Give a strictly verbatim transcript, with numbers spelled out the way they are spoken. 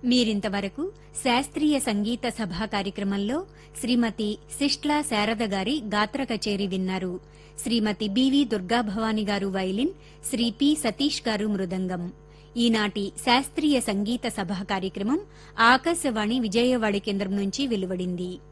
మీరింతవరకు శాస్త్రీయ సంగీత సభా కార్యక్రమంలో శ్రీమతి సిష్ట్లా శారద గారి గాత్ర కచేరీ విన్నారు. శ్రీమతి బివి దుర్గాభవాని గారు వైలిన్, శ్రీ పి సతీష్ గారు మృదంగం. ఈనాటి శాస్త్రీయ సంగీత సభా కార్యక్రమం ఆకాశవాణి విజయవాడ కేంద్రం నుంచి వెలువడింది.